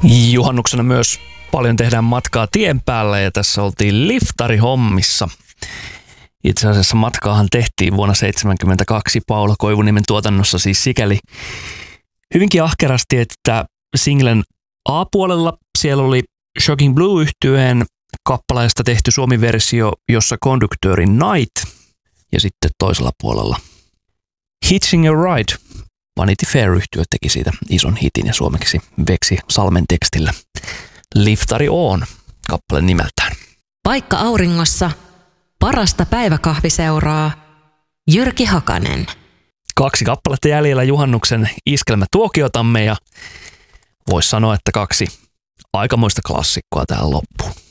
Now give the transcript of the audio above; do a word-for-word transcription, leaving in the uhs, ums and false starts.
Juhannuksena myös paljon tehdään matkaa tien päällä ja tässä oltiin liftarihommissa. Itse asiassa matkaahan tehtiin vuonna seitsemänkymmentäkaksi Paula Koivuniemen tuotannossa siis sikäli hyvinkin ahkerasti, että singlen A-puolella siellä oli Shocking Blue-yhtyeen kappaleesta tehty suomi-versio, jossa konduktööri Night ja sitten toisella puolella Hitching a Ride. Vanity Fair-yhtye teki siitä ison hitin ja suomeksi Veksi Salmen tekstillä Liftari on kappale nimeltään. Paikka auringossa, parasta päiväkahviseuraa, Jyrki Hakanen. Kaksi kappaletta jäljellä juhannuksen iskelmätuokiotamme ja voisi sanoa, että kaksi aikamoista klassikkoa tähän loppuun.